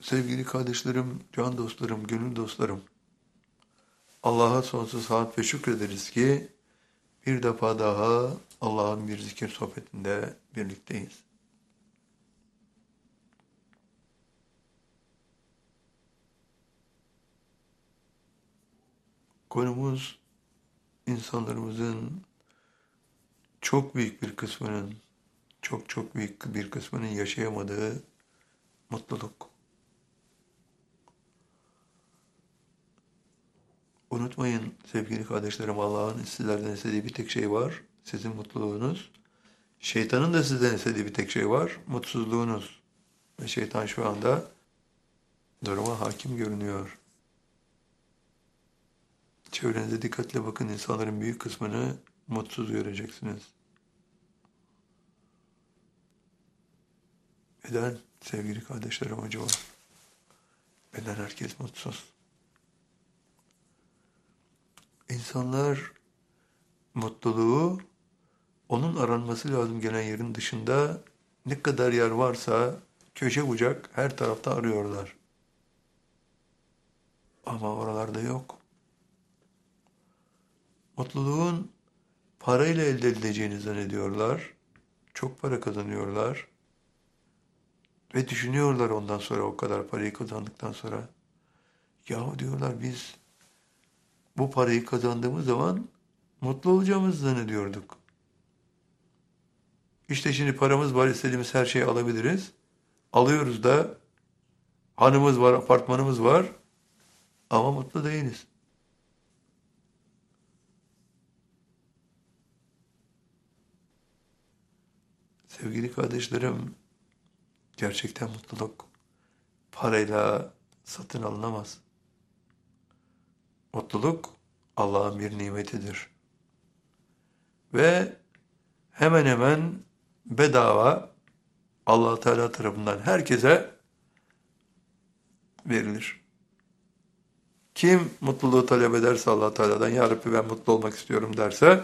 Sevgili kardeşlerim, can dostlarım, gönül dostlarım, Allah'a sonsuz hamd ve şükrederiz ki bir defa daha Allah'ın bir zikir sohbetinde birlikteyiz. Konumuz insanlarımızın çok büyük bir kısmının, çok büyük bir kısmının yaşayamadığı mutluluk. Unutmayın sevgili kardeşlerim, Allah'ın sizlerden istediği bir tek şey var, sizin mutluluğunuz. Şeytanın da sizden istediği bir tek şey var, mutsuzluğunuz. Ve şeytan şu anda duruma hakim görünüyor. Çevrenize dikkatle bakın, insanların büyük kısmını mutsuz göreceksiniz. Neden sevgili kardeşlerim acaba? Neden herkes mutsuz? İnsanlar mutluluğu onun aranması lazım gelen yerin dışında ne kadar yer varsa köşe bucak her tarafta arıyorlar. Ama oralarda yok. Mutluluğun parayla elde edileceğini zannediyorlar. Çok para kazanıyorlar. Ve düşünüyorlar ondan sonra, o kadar parayı kazandıktan sonra. Yahu diyorlar, biz bu parayı kazandığımız zaman mutlu olacağımızı zannediyorduk. İşte şimdi paramız var, istediğimiz her şeyi alabiliriz. Alıyoruz da, hanımız var, apartmanımız var ama mutlu değiliz. Sevgili kardeşlerim, gerçekten mutluluk parayla satın alınamaz. Mutluluk Allah'ın bir nimetidir. Ve hemen hemen bedava Allah Teala tarafından herkese verilir. Kim mutluluğu talep ederse Allah Teala'dan, ya Rabbi ben mutlu olmak istiyorum derse,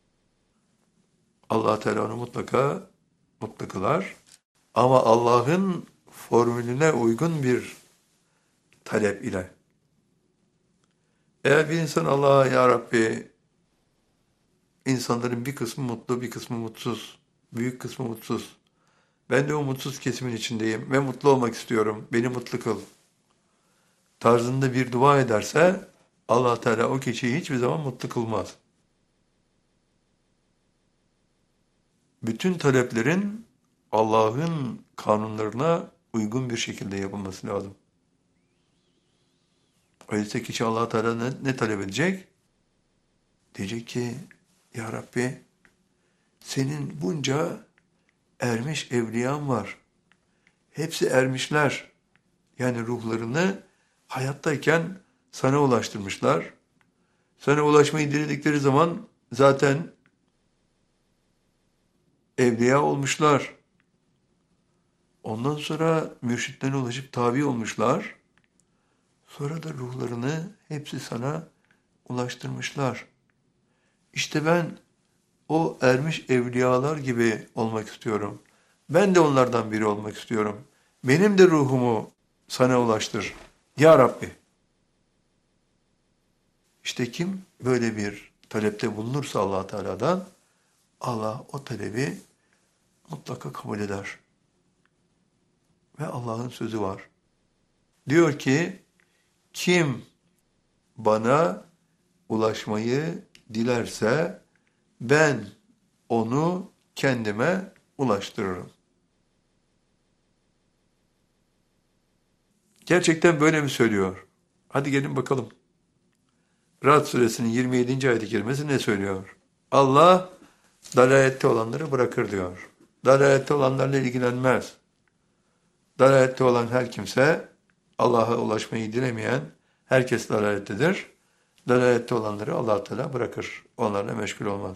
Allah Teala onu mutlaka mutlu kılar. Ama Allah'ın formülüne uygun bir talep ile. Eğer bir insan Allah'a, ya Rabbi insanların bir kısmı mutlu, bir kısmı mutsuz, büyük kısmı mutsuz. Ben de o mutsuz kesimin içindeyim ve mutlu olmak istiyorum, beni mutlu kıl tarzında bir dua ederse, Allah Teala o kişiyi hiçbir zaman mutlu kılmaz. Bütün taleplerin Allah'ın kanunlarına uygun bir şekilde yapılması lazım. Öyleyse kişi Allah Teala ne talep edecek? Diyecek ki, ya Rabbi senin bunca ermiş evliyan var. Hepsi ermişler. Yani ruhlarını hayattayken sana ulaştırmışlar. Sana ulaşmayı diledikleri zaman zaten evliya olmuşlar. Ondan sonra mürşitlerine ulaşıp tabi olmuşlar. Sonra da ruhlarını hepsi sana ulaştırmışlar. İşte ben o ermiş evliyalar gibi olmak istiyorum. Ben de onlardan biri olmak istiyorum. Benim de ruhumu sana ulaştır. Ya Rabbi. İşte kim böyle bir talepte bulunursa Allah Teala'dan, Allah o talebi mutlaka kabul eder. Ve Allah'ın sözü var. Diyor ki, kim bana ulaşmayı dilerse ben onu kendime ulaştırırım. Gerçekten böyle mi söylüyor? Hadi gelin bakalım. Ra'd suresinin 27. ayet-i kerimesi ne söylüyor? Allah dalalette olanları bırakır diyor. Dalalette olanlarla ilgilenmez. Dalalette olan her kimse, Allah'a ulaşmayı dilemeyen herkes dalalettedir. Dalalette olanları Allah Teala bırakır. Onlarla meşgul olmaz.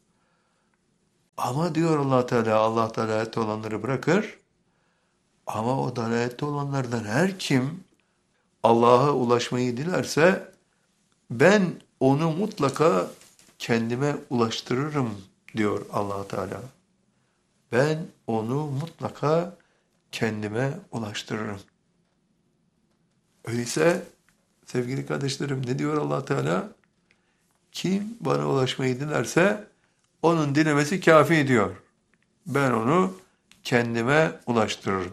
Ama diyor Allah Teala, Allah dalalette olanları bırakır. Ama o dalalette olanlardan her kim Allah'a ulaşmayı dilerse ben onu mutlaka kendime ulaştırırım diyor Allah Teala. Ben onu mutlaka kendime ulaştırırım. Öyleyse sevgili kardeşlerim ne diyor Allah Teala? Kim bana ulaşmayı dilerse onun dilemesi kafi diyor. Ben onu kendime ulaştırırım.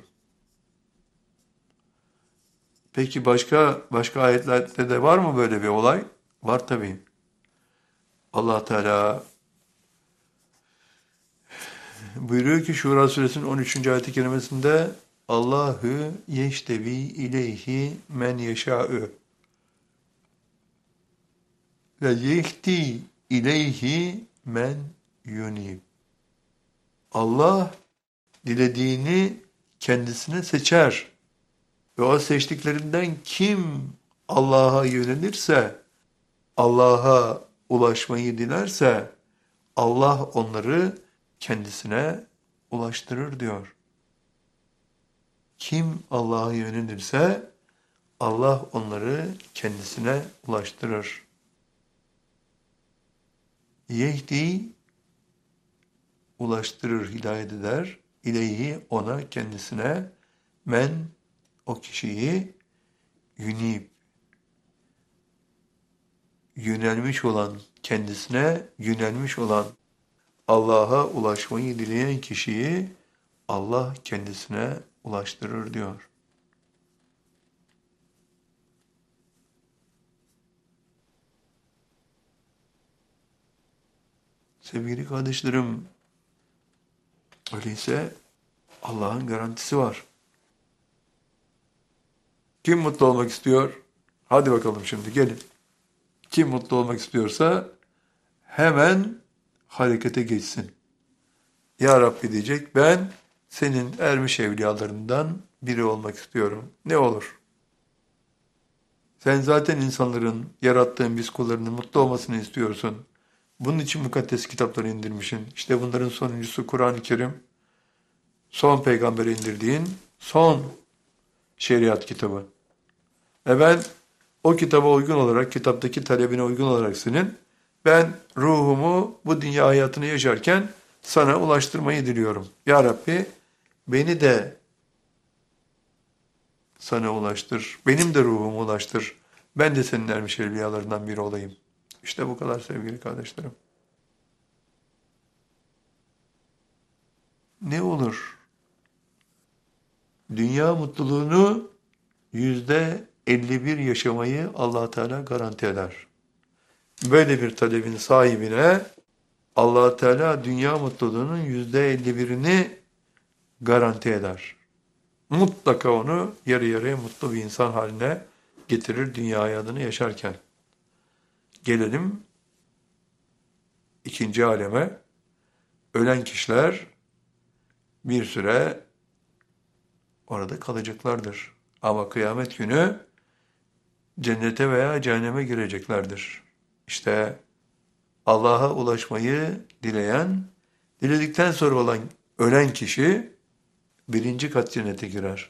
Peki başka ayetlerde de var mı böyle bir olay? Var tabii. Allah Teala buyuruyor ki Şura suresinin 13. ayet-i kerimesinde Allahu yeştevi ileyhi men yeşâ'ü ve yehdi ileyhi men yunib. Allah dilediğini kendisine seçer ve o seçtiklerinden kim Allah'a yönelirse, Allah'a ulaşmayı dilerse Allah onları kendisine ulaştırır diyor. Kim Allah'a yönelirse Allah onları kendisine ulaştırır. Yehdi ulaştırır, hidayet eder. İleyhi ona, kendisine, men o kişiyi yunib yönelmiş olan, kendisine yönelmiş olan, Allah'a ulaşmayı dileyen kişiyi Allah kendisine ulaştırır diyor. Sevgili kardeşlerim, öyleyse Allah'ın garantisi var. Kim mutlu olmak istiyor? Hadi bakalım şimdi gelin. Kim mutlu olmak istiyorsa hemen harekete geçsin. Ya Rabbi diyecek, ben senin ermiş evliyalarından biri olmak istiyorum. Ne olur? Sen zaten insanların, yarattığın biz kullarının mutlu olmasını istiyorsun. Bunun için mukaddes kitapları indirmişsin. İşte bunların sonuncusu Kur'an-ı Kerim. Son peygambere indirdiğin son şeriat kitabı. Ve ben o kitaba uygun olarak, kitaptaki talebine uygun olarak ben ruhumu bu dünya hayatını yaşarken sana ulaştırmayı diliyorum. Ya Rabbi beni de sana ulaştır. Benim de ruhumu ulaştır. Ben de senin ermiş evliyalarından biri olayım. İşte bu kadar sevgili kardeşlerim. Ne olur? Dünya mutluluğunu %51 yaşamayı Allah Teala garanti eder. Böyle bir talebin sahibine Allah Teala dünya mutluluğunun %51'ini garanti eder. Mutlaka onu yarı yarıya mutlu bir insan haline getirir dünya hayatını yaşarken. Gelelim ikinci aleme. Ölen kişiler bir süre orada kalacaklardır. Ama kıyamet günü cennete veya cehenneme gireceklerdir. İşte Allah'a ulaşmayı diledikten sonra olan ölen kişi birinci kat cennete girer.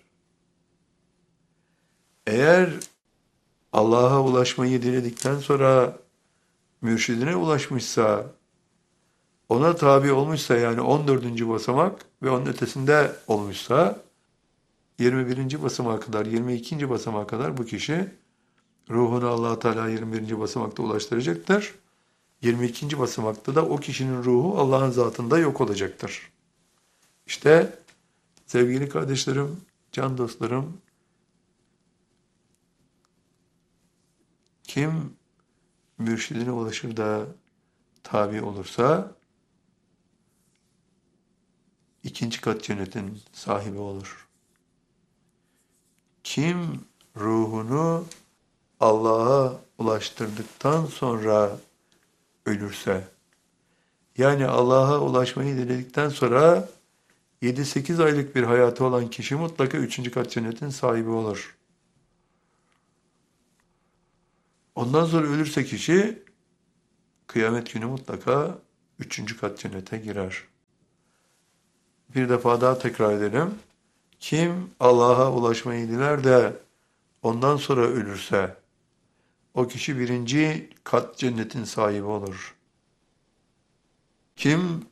Eğer Allah'a ulaşmayı diledikten sonra mürşidine ulaşmışsa, ona tabi olmuşsa yani 14. basamak ve onun ötesinde olmuşsa 21. basamağa kadar, 22. basamağa kadar bu kişi ruhunu Allah Teala 21. basamakta ulaştıracaktır. 22. basamakta da o kişinin ruhu Allah'ın zatında yok olacaktır. İşte sevgili kardeşlerim, can dostlarım, kim mürşidine ulaşır da tabi olursa ikinci kat cennetin sahibi olur. Kim ruhunu Allah'a ulaştırdıktan sonra ölürse, yani Allah'a ulaşmayı diledikten sonra 7-8 aylık bir hayatı olan kişi mutlaka 3. kat cennetin sahibi olur. Ondan sonra ölürse kişi kıyamet günü mutlaka 3. kat cennete girer. Bir defa daha tekrar edelim. Kim Allah'a ulaşmayı diler de ondan sonra ölürse o kişi 1. kat cennetin sahibi olur. Kim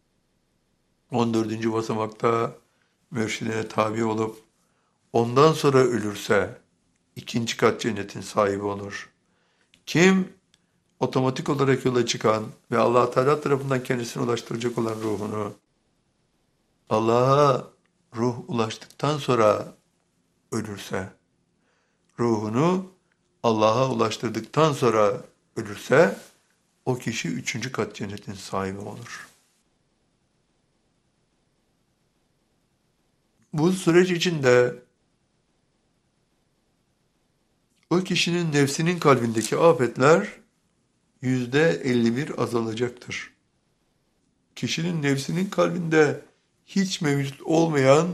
14. basamakta mürşidine tabi olup ondan sonra ölürse ikinci kat cennetin sahibi olur. Kim otomatik olarak yola çıkan ve Allah Teala tarafından kendisine ulaştıracak olan ruhunu Allah'a ruh ulaştıktan sonra ölürse, ruhunu Allah'a ulaştırdıktan sonra ölürse o kişi üçüncü kat cennetin sahibi olur. Bu süreç içinde o kişinin nefsinin kalbindeki afetler %51 azalacaktır. Kişinin nefsinin kalbinde hiç mevcut olmayan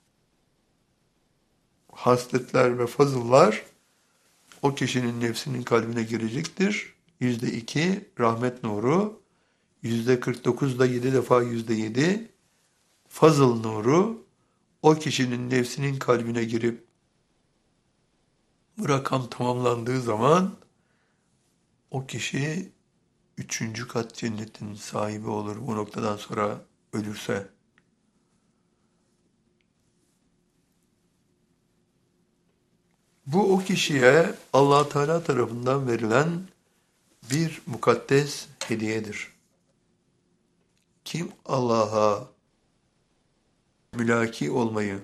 hasletler ve fazıllar o kişinin nefsinin kalbine girecektir. %2 rahmet nuru, %49 da 7 defa %7 fazıl nuru o kişinin nefsinin kalbine girip bu rakam tamamlandığı zaman o kişi üçüncü kat cennetin sahibi olur bu noktadan sonra ölürse. Bu o kişiye Allah Teala tarafından verilen bir mukaddes hediyedir. Kim Allah'a mülaki olmayı,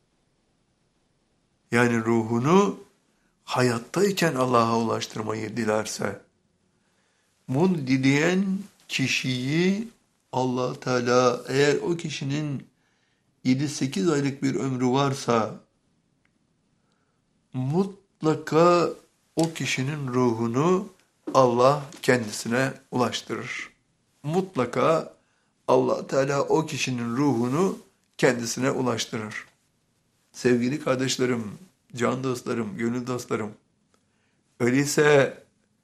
yani ruhunu hayattayken Allah'a ulaştırmayı dilerse, bunu dileyen kişiyi Allah Teala eğer o kişinin 7-8 aylık bir ömrü varsa mutlaka o kişinin ruhunu Allah kendisine ulaştırır. Mutlaka Allah Teala o kişinin ruhunu kendisine ulaştırır. Sevgili kardeşlerim, can dostlarım, gönül dostlarım, öyleyse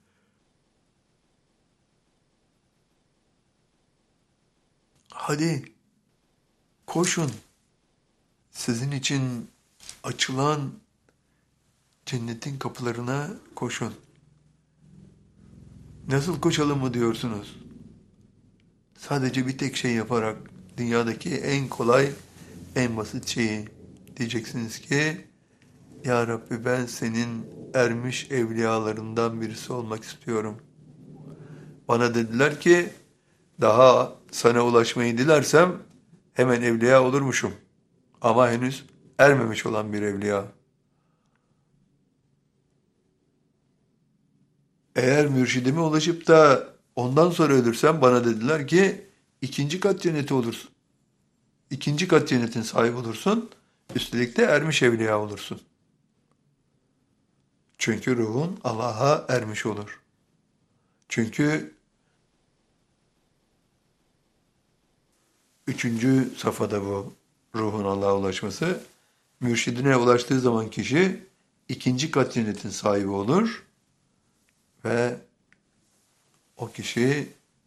hadi koşun. Sizin için açılan cennetin kapılarına koşun. Nasıl koşalım mı diyorsunuz? Sadece bir tek şey yaparak dünyadaki en kolay, en basit şeyi diyeceksiniz ki Ya Rabbi ben senin ermiş evliyalarından birisi olmak istiyorum. Bana dediler ki daha sana ulaşmayı dilersem hemen evliya olurmuşum. Ama henüz ermemiş olan bir evliya. Eğer mürşidime ulaşıp da ondan sonra ölürsem bana dediler ki ikinci kat cenneti olursun. İkinci kat cennetin sahibi olursun. Üstelik de ermiş evliya olursun. Çünkü ruhun Allah'a ermiş olur. Çünkü üçüncü safhada bu ruhun Allah'a ulaşması. Mürşidine ulaştığı zaman kişi ikinci kat cennetin sahibi olur ve o kişi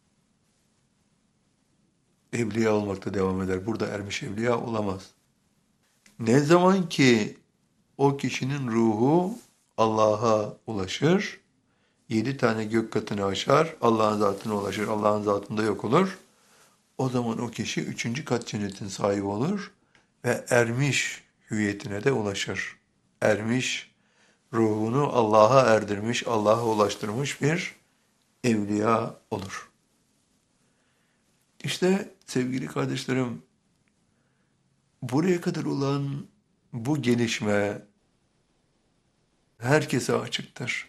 evliya olmakta devam eder. Burada ermiş evliya olamaz. Ne zaman ki o kişinin ruhu Allah'a ulaşır, 7 tane gök katını aşar, Allah'ın zatına ulaşır, Allah'ın zatında yok olur. O zaman o kişi üçüncü kat cennetin sahibi olur ve ermiş hüviyetine de ulaşır. Ermiş, ruhunu Allah'a erdirmiş, Allah'a ulaştırmış bir evliya olur. İşte sevgili kardeşlerim, buraya kadar olan bu gelişme herkese açıktır.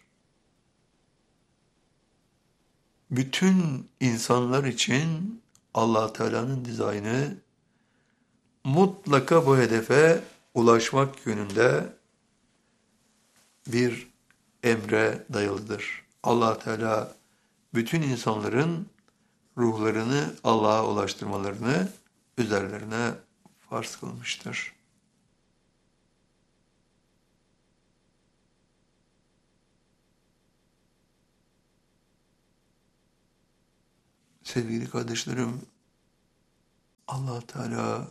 Bütün insanlar için Allah Teala'nın dizaynı mutlaka bu hedefe ulaşmak yönünde bir emre dayalıdır. Allah Teala bütün insanların ruhlarını Allah'a ulaştırmalarını üzerlerine farz kılmıştır. Sevgili kardeşlerim, Allah Teala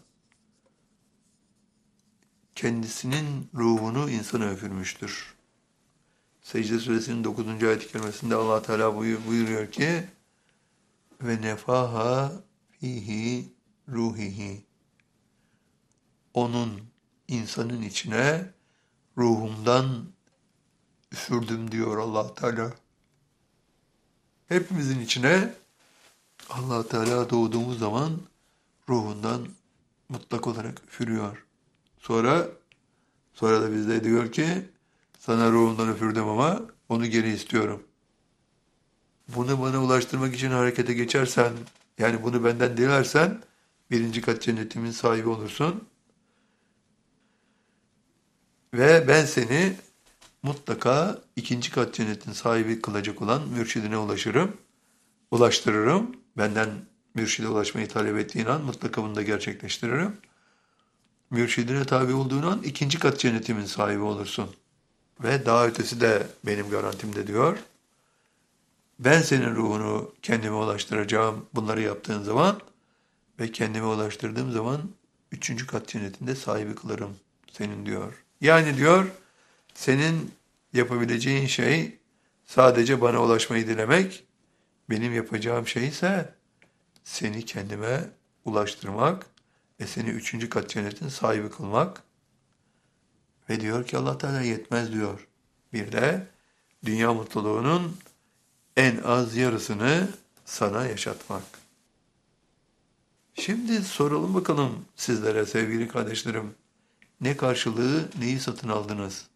kendisinin ruhunu insana üfürmüştür. Secde suresinin 9. ayet-i kerimesinde Allah Teala buyuruyor ki ve nefaha fihi ruhihi, onun insanın içine ruhumdan üfürdüm diyor Allah Teala. Hepimizin içine Allah Teala doğduğumuz zaman ruhundan mutlak olarak üfürüyor. Sonra da bizde diyor ki sana ruhundan üfürdüm ama onu geri istiyorum. Bunu bana ulaştırmak için harekete geçersen, yani bunu benden dilersen birinci kat cennetimin sahibi olursun. Ve ben seni mutlaka ikinci kat cennetin sahibi kılacak olan mürşidine ulaştırırım. Benden mürşide ulaşmayı talep ettiğin an mutlaka bunu da gerçekleştiririm. Mürşidine tabi olduğun an ikinci kat cennetimin sahibi olursun. Ve daha ötesi de benim garantimde diyor. Ben senin ruhunu kendime ulaştıracağım bunları yaptığın zaman ve kendime ulaştırdığım zaman üçüncü kat cennetinde sahibi kılarım senin diyor. Yani diyor senin yapabileceğin şey sadece bana ulaşmayı dilemek, benim yapacağım şey ise seni kendime ulaştırmak ve seni üçüncü kat cennetin sahibi kılmak. Ve diyor ki Allah Teala yetmez diyor. Bir de dünya mutluluğunun en az yarısını sana yaşatmak. Şimdi soralım bakalım sizlere sevgili kardeşlerim. Ne karşılığı neyi satın aldınız?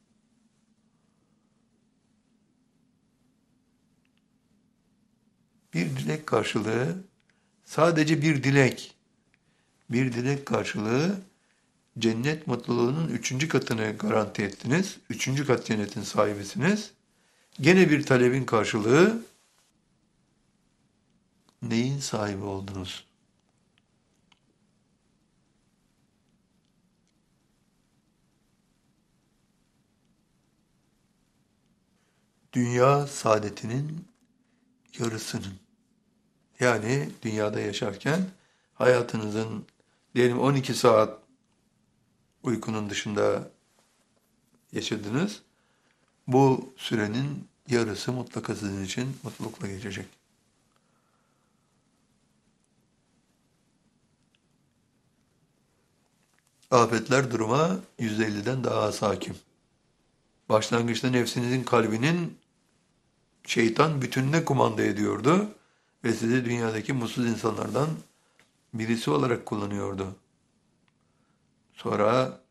Bir dilek karşılığı, sadece bir dilek. Bir dilek karşılığı cennet mutluluğunun üçüncü katını garanti ettiniz. Üçüncü kat cennetin sahibisiniz. Gene bir talebin karşılığı neyin sahibi oldunuz? Dünya saadetinin yarısının. Yani dünyada yaşarken hayatınızın diyelim 12 saat uykunun dışında yaşadınız. Bu sürenin yarısı mutlaka sizin için mutlulukla geçecek. Afetler duruma %50'den daha az hakim. Başlangıçta nefsinizin kalbinin şeytan bütününe kumanda ediyordu ve sizi dünyadaki mutsuz insanlardan birisi olarak kullanıyordu. Sonra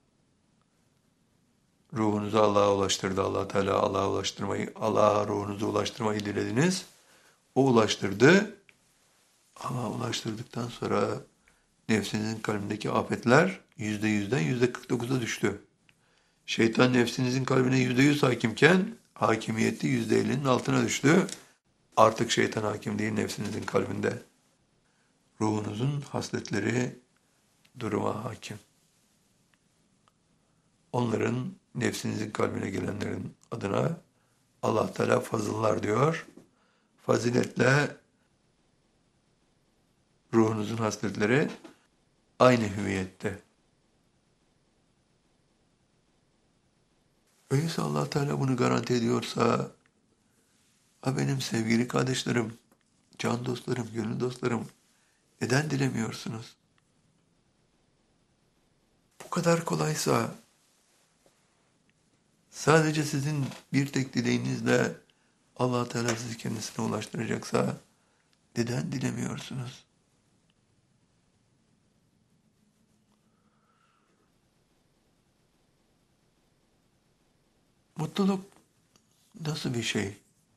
ruhunuzu Allah'a ulaştırdı. Allah Teala Allah'a ruhunuzu ulaştırmayı dilediniz. O ulaştırdı. Ama ulaştırdıktan sonra nefsinizin kalbindeki afetler %100'den %49'a düştü. Şeytan nefsinizin kalbine %100 hakimken hakimiyeti %50'nin altına düştü. Artık şeytan hakim değil nefsinizin kalbinde. Ruhunuzun hasletleri duruma hakim. Onların nefsinizin kalbine gelenlerin adına Allah Teala fazıllar diyor. Faziletle ruhunuzun hasletleri aynı hüviyette. Öyleyse Allah Teala bunu garanti ediyorsa, benim sevgili kardeşlerim, can dostlarım, gönül dostlarım, neden dilemiyorsunuz? Bu kadar kolaysa, sadece sizin bir tek dileğinizle Allah Teala sizi kendisine ulaştıracaksa, neden dilemiyorsunuz? Mutluluk nasıl bir şey?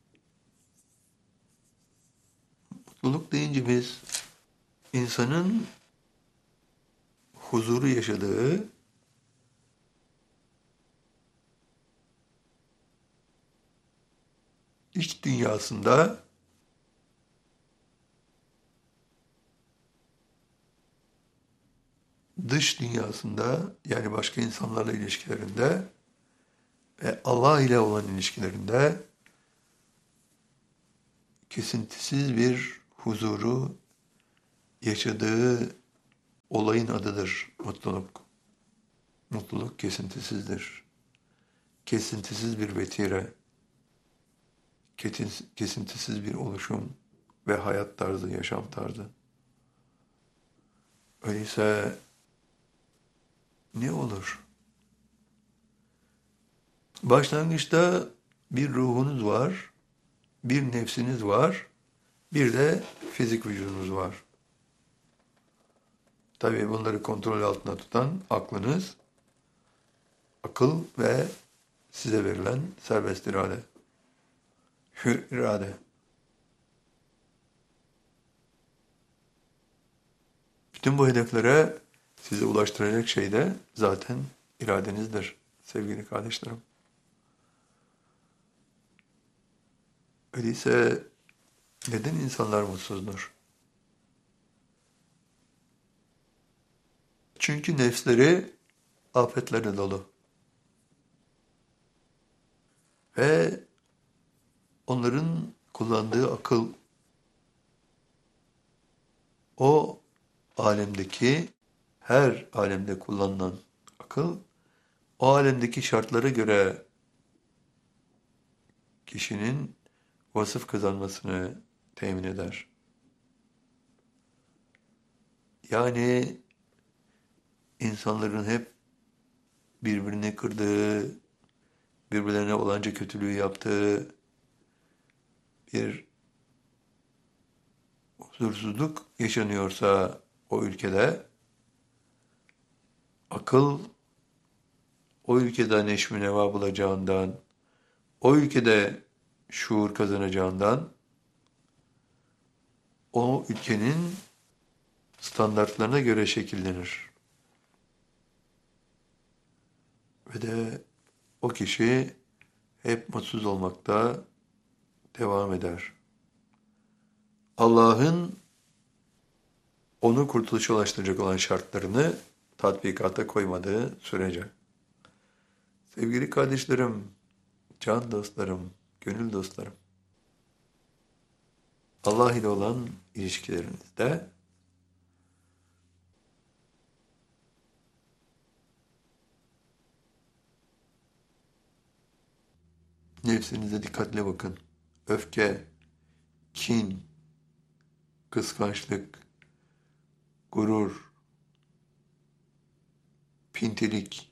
Mutluluk deyince biz insanın huzuru yaşadığı, iç dünyasında dış dünyasında yani başka insanlarla ilişkilerinde ve Allah ile olan ilişkilerinde kesintisiz bir huzuru yaşadığı olayın adıdır mutluluk. Mutluluk kesintisizdir. Kesintisiz bir vetire, kesintisiz bir oluşum ve hayat tarzı, yaşam tarzı. Öyleyse ne olur? Başlangıçta bir ruhunuz var, bir nefsiniz var, bir de fizik vücudunuz var. Tabii bunları kontrol altında tutan aklınız, akıl ve size verilen serbest irade, hür irade. Bütün bu hedeflere sizi ulaştıracak şey de zaten iradenizdir sevgili kardeşlerim. Öyleyse neden insanlar mutsuzdur? Çünkü nefsleri afetlerle dolu. Ve onların kullandığı akıl o alemdeki her alemde kullanılan akıl o alemdeki şartlara göre kişinin vasıf kazanmasını temin eder. Yani insanların hep birbirini kırdığı, birbirlerine olanca kötülüğü yaptığı bir huzursuzluk yaşanıyorsa o ülkede akıl o ülkede neşvi neva bulacağından, o ülkede şuur kazanacağından o ülkenin standartlarına göre şekillenir. Ve de o kişi hep mutsuz olmakta devam eder. Allah'ın onu kurtuluşa ulaştıracak olan şartlarını tatbikata koymadığı sürece. Sevgili kardeşlerim, can dostlarım, gönül dostlarım, Allah ile olan ilişkilerinizde nefsinize dikkatle bakın. Öfke, kin, kıskançlık, gurur, pintilik,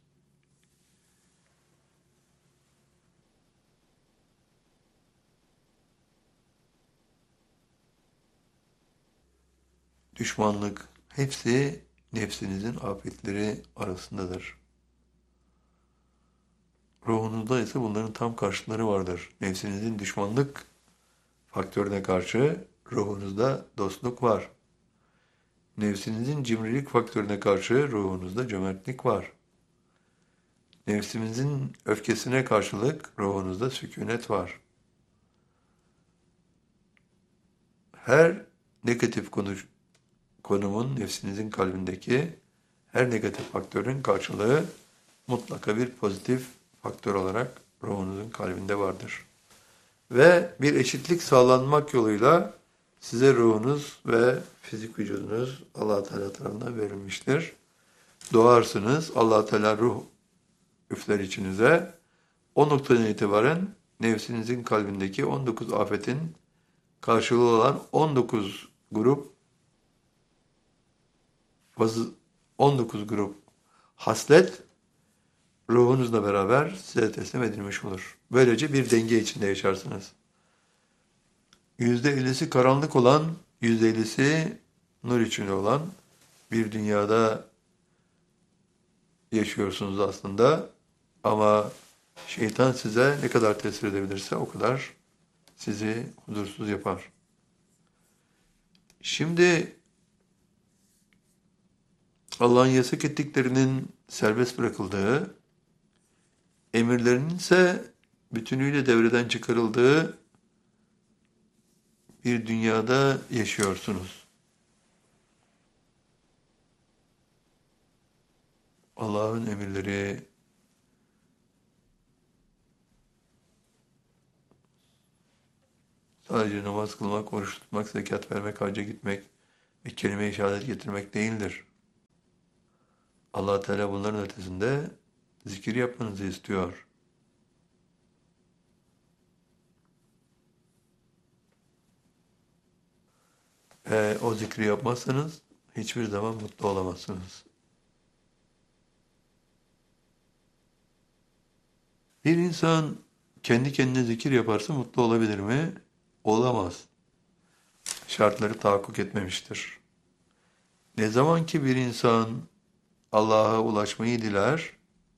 düşmanlık hepsi nefsinizin afetleri arasındadır. Ruhunuzda ise bunların tam karşıtları vardır. Nefsinizin düşmanlık faktörüne karşı ruhunuzda dostluk var. Nefsinizin cimrilik faktörüne karşı ruhunuzda cömertlik var. Nefsimizin öfkesine karşılık ruhunuzda sükunet var. Her negatif konumun nefsinizin kalbindeki her negatif faktörün karşılığı mutlaka bir pozitif faktör olarak ruhunuzun kalbinde vardır. Ve bir eşitlik sağlanmak yoluyla size ruhunuz ve fizik vücudunuz Allah Teala tarafından verilmiştir. Doğarsınız, Allah Teala ruh üfler içinize. O noktadan itibaren nefsinizin kalbindeki 19 afetin karşılığı olan 19 grup 19 grup haslet ruhunuzla beraber size teslim edilmiş olur. Böylece bir denge içinde yaşarsınız. %50'si karanlık olan, %50'si nur içinde olan bir dünyada yaşıyorsunuz aslında. Ama şeytan size ne kadar tesir edebilirse o kadar sizi huzursuz yapar. Şimdi Allah'ın yasak ettiklerinin serbest bırakıldığı, emirlerinin ise bütünüyle devreden çıkarıldığı bir dünyada yaşıyorsunuz. Allah'ın emirleri sadece namaz kılmak, oruç tutmak, zekat vermek, hacca gitmek ve kelime-i şehadet getirmek değildir. Allah Teala bunların ötesinde zikir yapmanızı istiyor. O zikri yapmazsanız hiçbir zaman mutlu olamazsınız. Bir insan kendi kendine zikir yaparsa mutlu olabilir mi? Olamaz. Şartları tahakkuk etmemiştir. Ne zaman ki bir insan Allah'a ulaşmayı diler,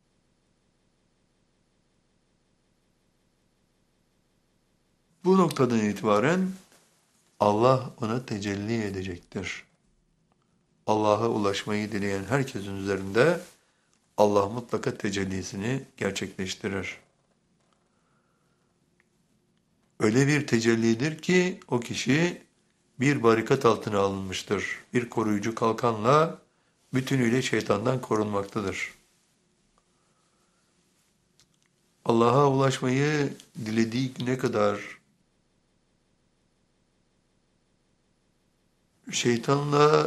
bu noktadan itibaren Allah ona tecelli edecektir. Allah'a ulaşmayı dileyen herkesin üzerinde Allah mutlaka tecellisini gerçekleştirir. Öyle bir tecellidir ki o kişi bir barikat altına alınmıştır. Bir koruyucu kalkanla bütünüyle şeytandan korunmaktadır. Allah'a ulaşmayı dilediği ne kadar şeytanla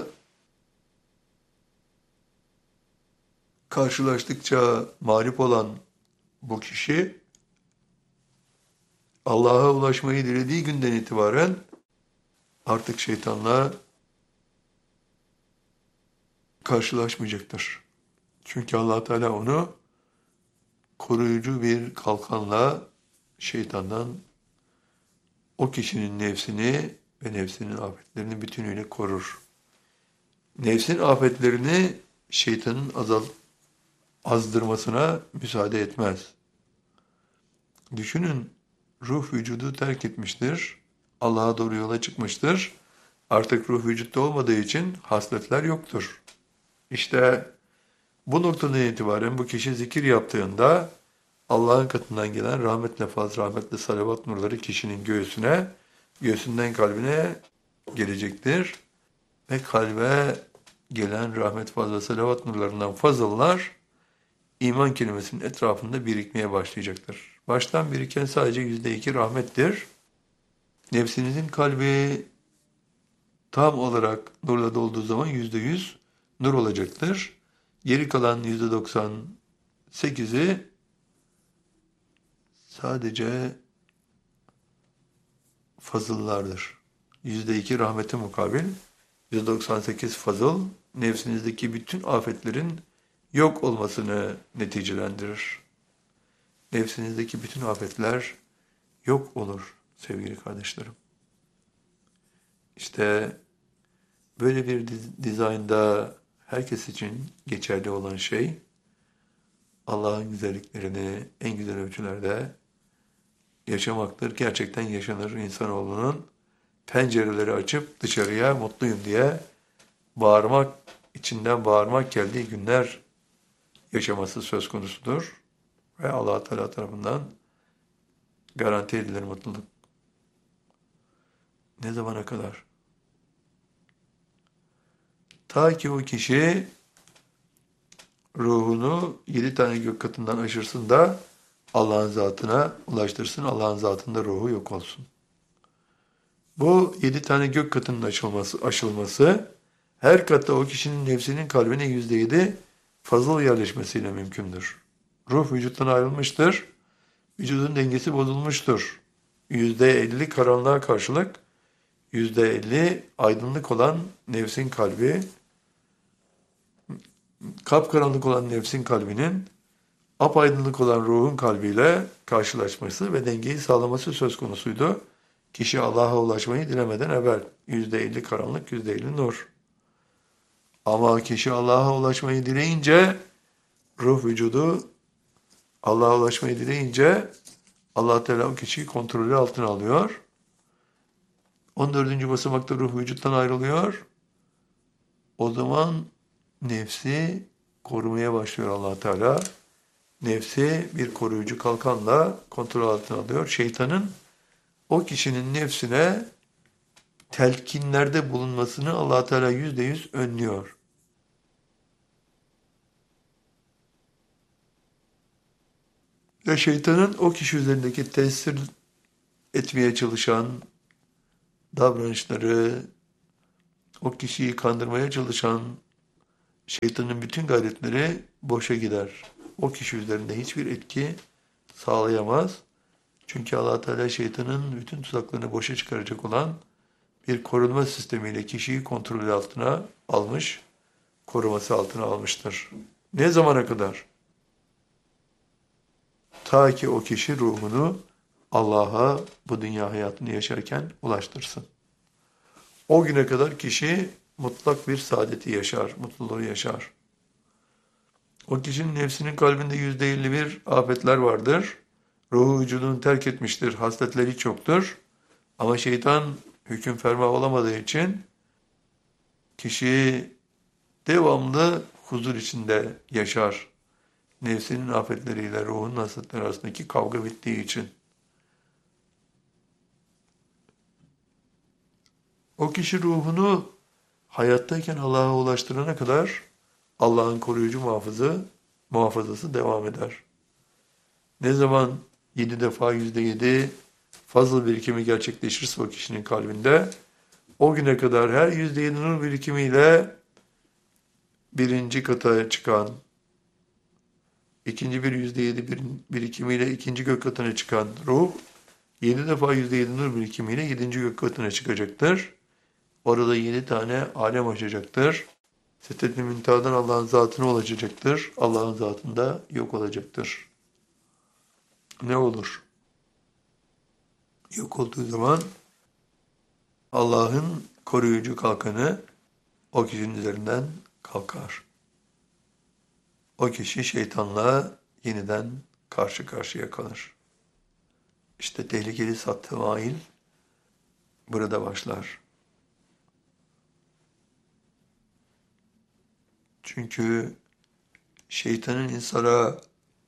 karşılaştıkça mağlup olan bu kişi Allah'a ulaşmayı dilediği günden itibaren artık şeytanla karşılaşmayacaktır. Çünkü Allah Teala onu koruyucu bir kalkanla şeytandan o kişinin nefsini ve nefsinin afetlerini bütünüyle korur. Nefsin afetlerini şeytanın azdırmasına müsaade etmez. Düşünün, ruh vücudu terk etmiştir, Allah'a doğru yola çıkmıştır. Artık ruh vücutta olmadığı için hasletler yoktur. İşte bu noktadan itibaren bu kişi zikir yaptığında Allah'ın katından gelen rahmetle faz, rahmetle salavat nurları kişinin göğsüne, göğsünden kalbine gelecektir. Ve kalbe gelen rahmet, faz ve salavat nurlarından fazıllar iman kelimesinin etrafında birikmeye başlayacaktır. Baştan biriken sadece %2 rahmettir. Nefsinizin kalbi tam olarak nurla dolduğu zaman %100 nur olacaktır. Geri kalan %98'i sadece fazıllardır. %2 rahmete mukabil, %98 fazıl, nefsinizdeki bütün afetlerin yok olmasını neticelendirir. Nefsinizdeki bütün afetler yok olur sevgili kardeşlerim. İşte böyle bir dizaynda herkes için geçerli olan şey, Allah'ın güzelliklerini en güzel ölçülerde yaşamaktır. Gerçekten yaşanır insanoğlunun pencereleri açıp dışarıya mutluyum diye bağırmak, içinden bağırmak geldiği günler yaşaması söz konusudur. Ve Allah Teala tarafından garanti edilir mutluluk. Ne zamana kadar? Ta ki o kişi ruhunu 7 tane gök katından aşırsın da Allah'ın zatına ulaştırsın, Allah'ın zatında ruhu yok olsun. Bu 7 tane gök katının aşılması her katta o kişinin nefsinin kalbine %7 fazıl yerleşmesiyle mümkündür. Ruh vücuttan ayrılmıştır, vücudun dengesi bozulmuştur. %50 karanlığa karşılık %50 aydınlık olan nefsin kalbi, kapkaranlık olan nefsin kalbinin apaydınlık olan ruhun kalbiyle karşılaşması ve dengeyi sağlaması söz konusuydu. Kişi Allah'a ulaşmayı dilemeden evvel %50 karanlık, %50 nur. Ama kişi Allah'a ulaşmayı dileyince ruh vücudu Allah'a ulaşmayı dileyince Allah Teala o kişiyi kontrolü altına alıyor. 14. basamakta ruh vücuttan ayrılıyor. O zaman nefsi korumaya başlıyor Allah Teala. Nefsi bir koruyucu kalkanla kontrol altına alıyor. Şeytanın o kişinin nefsine telkinlerde bulunmasını Allah Teala %100 önlüyor. Ve şeytanın o kişi üzerindeki tesir etmeye çalışan davranışları, o kişiyi kandırmaya çalışan şeytanın bütün gayretleri boşa gider. O kişi üzerinde hiçbir etki sağlayamaz. Çünkü Allah Teala şeytanın bütün tuzaklarını boşa çıkaracak olan bir korunma sistemiyle kişiyi kontrolü altına almış, koruması altına almıştır. Ne zamana kadar? Ta Ta ki o kişi ruhunu Allah'a bu dünya hayatını yaşarken ulaştırsın. O güne kadar kişi mutlak bir saadeti yaşar, mutluluğu yaşar. O kişinin nefsinin kalbinde %51 afetler vardır. Ruhu vücudunu terk etmiştir, hasletleri çoktur. Ama şeytan hüküm ferma olamadığı için kişi devamlı huzur içinde yaşar. Nefsinin afetleriyle ruhun hasletleri arasındaki kavga bittiği için. O kişi ruhunu hayattayken Allah'a ulaştırana kadar Allah'ın koruyucu muhafazası devam eder. Ne zaman 7 defa %7 fazıl birikimi gerçekleşirse o kişinin kalbinde, o güne kadar her %7 nur birikimiyle birinci kata çıkan, ikinci bir %7 birikimiyle ikinci gök katına çıkan ruh, 7 defa %7 nur birikimiyle 7. gök katına çıkacaktır. Orada 7 tane alem açacaktır. Sidret-i Münteha'dan Allah'ın zatına ulaşacaktır. Allah'ın zatında yok olacaktır. Ne olur? Yok olduğu zaman Allah'ın koruyucu kalkanı o kişinin üzerinden kalkar. O kişi şeytanla yeniden karşı karşıya kalır. İşte tehlikeli sattemail burada başlar. Çünkü şeytanın insana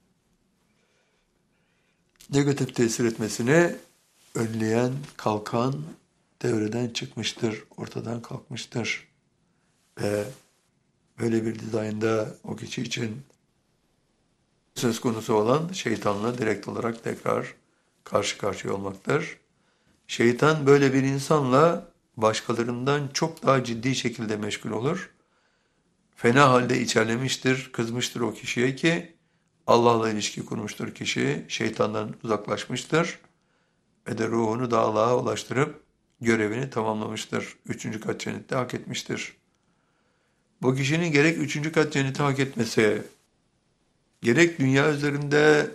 negatif tesir etmesini önleyen kalkan devreden çıkmıştır, ortadan kalkmıştır. Ve böyle bir dizaynda o kişi için söz konusu olan şeytanla direkt olarak tekrar karşı karşıya olmaktır. Şeytan böyle bir insanla başkalarından çok daha ciddi şekilde meşgul olur. Fena halde içerlemiştir, kızmıştır o kişiye ki Allah'la ilişki kurmuştur kişi, şeytandan uzaklaşmıştır ve de ruhunu da Allah'a ulaştırıp görevini tamamlamıştır. 3. kat cennette hak etmiştir. Bu kişinin gerek 3. kat cenneti hak etmesi, gerek dünya üzerinde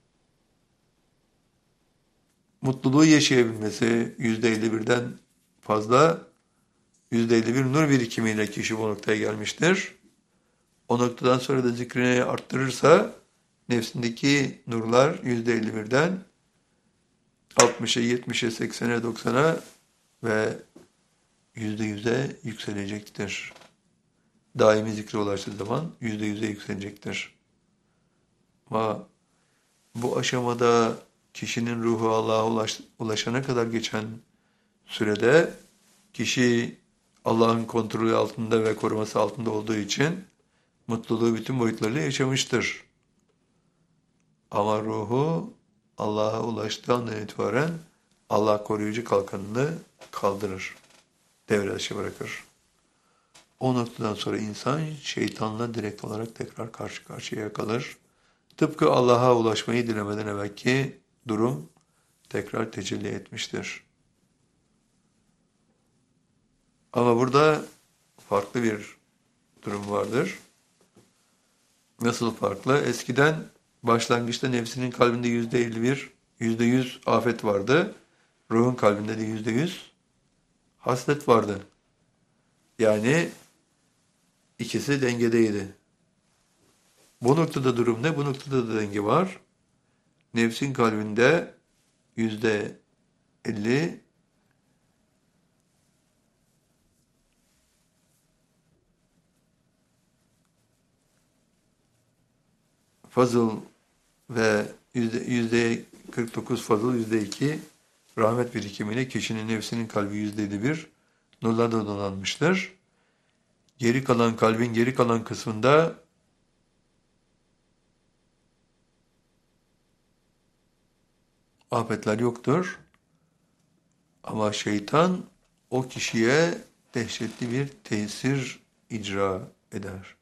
mutluluğu yaşayabilmesi %51'den fazla, %51 nur birikimiyle kişi bu noktaya gelmiştir. O noktadan sonra da zikrini arttırırsa nefsindeki nurlar %51'den 60'a, 70'e, 80'e, 90'a ve %100'e yükselecektir. Daimi zikre ulaştığı zaman %100'e yükselecektir. Ama bu aşamada kişinin ruhu Allah'a ulaşana kadar geçen sürede kişi Allah'ın kontrolü altında ve koruması altında olduğu için mutluluğu bütün boyutlarıyla yaşamıştır. Ama ruhu Allah'a ulaştığı andan itibaren Allah koruyucu kalkanını kaldırır, devre dışı bırakır. O noktadan sonra insan şeytanla direkt olarak tekrar karşı karşıya kalır. Tıpkı Allah'a ulaşmayı dilemeden evvelki durum tekrar tecelli etmiştir. Ama burada farklı bir durum vardır. Nasıl farklı? Eskiden başlangıçta nefsinin kalbinde %51, %100 afet vardı. Ruhun kalbinde de %100 haslet vardı. Yani ikisi dengedeydi. Bu noktada durum ne? Bu noktada da denge var. Nefsin kalbinde %50 fazıl ve %49 fazıl, %2 rahmet birikimiyle kişinin nefsinin kalbi %51 nurlarla donanmıştır. Geri kalan kalbin geri kalan kısmında afetler yoktur. Ama şeytan o kişiye dehşetli bir tesir icra eder.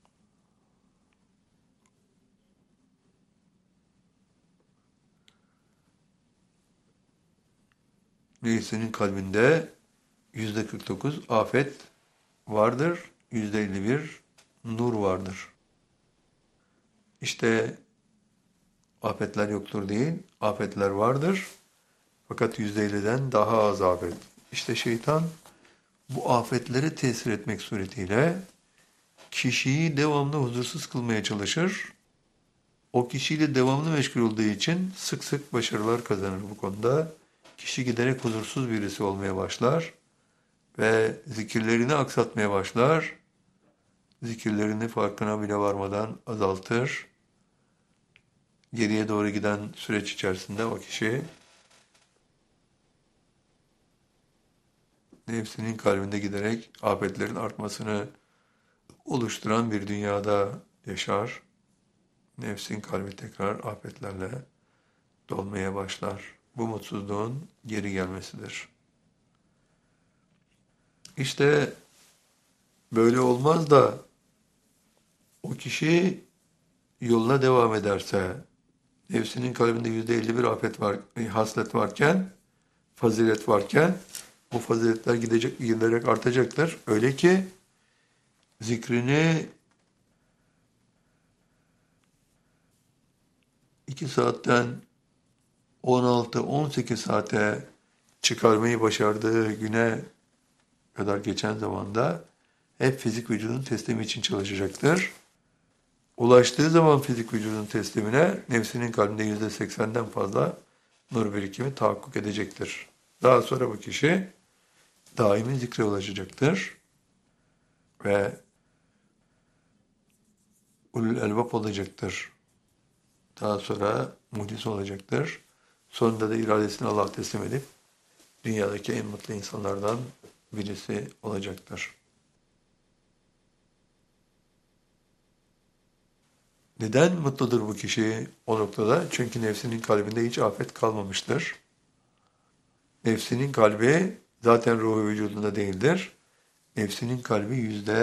Nefsinin kalbinde %49 afet vardır, %51 nur vardır. İşte Afetler yoktur değil, afetler vardır. Fakat %50'den daha az afet. İşte şeytan bu afetleri tesir etmek suretiyle kişiyi devamlı huzursuz kılmaya çalışır. O kişiyle devamlı meşgul olduğu için sık sık başarılar kazanır bu konuda. Kişi giderek huzursuz birisi olmaya başlar ve zikirlerini aksatmaya başlar. Zikirlerini farkına bile varmadan azaltır. Geriye doğru giden süreç içerisinde o kişi nefsinin kalbinde giderek afetlerin artmasını oluşturan bir dünyada yaşar. Nefsin kalbi tekrar afetlerle dolmaya başlar. Bu mutsuzluğun geri gelmesidir. İşte böyle olmaz da o kişi yoluna devam ederse, nefsinin kalbinde %51 afet var, haslet varken, fazilet varken, bu faziletler giderek artacaktır. Öyle ki zikrini 2 saatten 16-18 saate çıkarmayı başardığı güne kadar geçen zamanda hep fizik vücudun teslimi için çalışacaktır. Ulaştığı zaman fizik vücudun teslimine nefsinin kalbinde %80'den fazla nur birikimi tahakkuk edecektir. Daha sonra bu kişi daimi zikre ulaşacaktır ve ulul elbap olacaktır. Daha sonra muhlis olacaktır. Sonunda da iradesini Allah'a teslim edip dünyadaki en mutlu insanlardan birisi olacaktır. Neden mutludur bu kişi o noktada? Çünkü nefsinin kalbinde hiç afet kalmamıştır. Nefsinin kalbi zaten ruhu vücudunda değildir. Nefsinin kalbi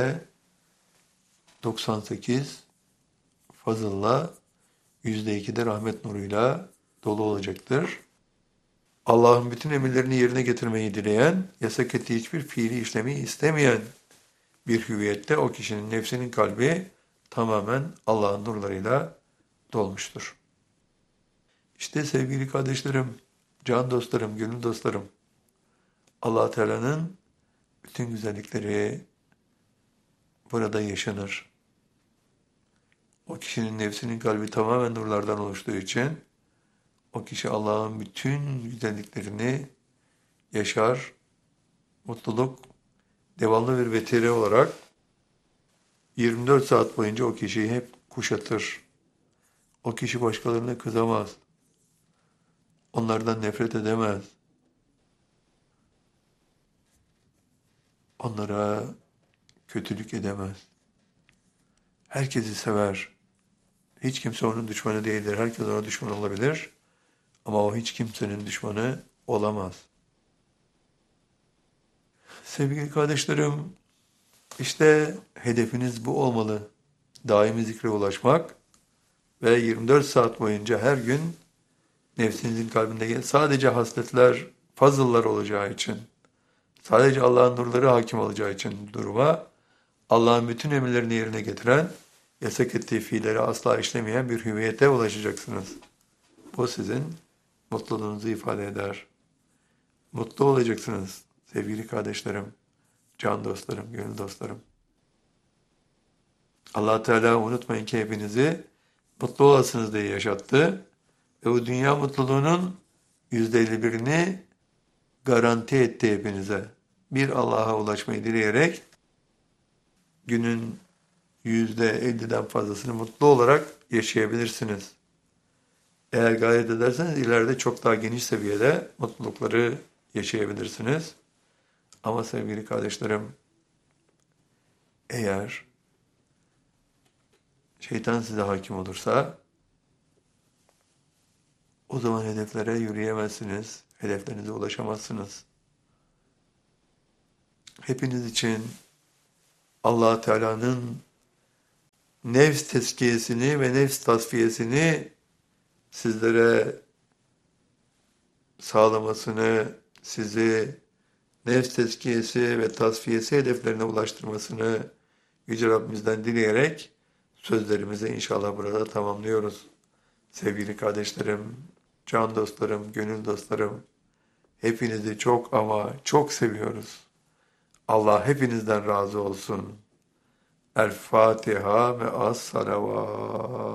%98 fazılla, %2 de rahmet nuruyla dolu olacaktır. Allah'ın bütün emirlerini yerine getirmeyi dileyen, yasak ettiği hiçbir fiili işlemi istemeyen bir hüviyette o kişinin nefsinin kalbi tamamen Allah'ın nurlarıyla dolmuştur. İşte sevgili kardeşlerim, can dostlarım, gönül dostlarım, Allah Teala'nın bütün güzellikleri burada yaşanır. O kişinin nefsinin kalbi tamamen nurlardan oluştuğu için o kişi Allah'ın bütün güzelliklerini yaşar. Mutluluk devamlı bir vetire olarak 24 saat boyunca o kişiyi hep kuşatır. O kişi başkalarına kızamaz. Onlardan nefret edemez. Onlara kötülük edemez. Herkesi sever. Hiç kimse onun düşmanı değildir. Herkes ona düşman olabilir. Ama o hiç kimsenin düşmanı olamaz. Sevgili kardeşlerim, işte hedefiniz bu olmalı. Daimi zikre ulaşmak ve 24 saat boyunca her gün nefsinizin kalbinde sadece hasletler, fazıllar olacağı için, sadece Allah'ın nurları hakim olacağı için duruma, Allah'ın bütün emirlerini yerine getiren, yasak ettiği fiilleri asla işlemeyen bir hüviyete ulaşacaksınız. Bu sizin mutluluğunuzu ifade eder. Mutlu olacaksınız sevgili kardeşlerim, can dostlarım, gönül dostlarım. Allah Teala unutmayın ki hepinizi mutlu olasınız diye yaşattı ve bu dünya mutluluğunun %51'ini garanti etti hepinize. Bir Allah'a ulaşmayı dileyerek günün %50'den fazlasını mutlu olarak yaşayabilirsiniz. Eğer gayret ederseniz ileride çok daha geniş seviyede mutlulukları yaşayabilirsiniz. Ama sevgili kardeşlerim, eğer şeytan size hakim olursa o zaman hedeflere yürüyemezsiniz, hedeflerinize ulaşamazsınız. Hepiniz için Allah Teala'nın nefs tezkiyesini ve nefs tasfiyesini sizlere sağlamasını, sizi nefs tezkiyesi ve tasfiyesi hedeflerine ulaştırmasını Yüce Rabbimizden dileyerek sözlerimizi inşallah burada tamamlıyoruz. Sevgili kardeşlerim, can dostlarım, gönül dostlarım, hepinizi çok ama çok seviyoruz. Allah hepinizden razı olsun. El Fatiha ve as salavat.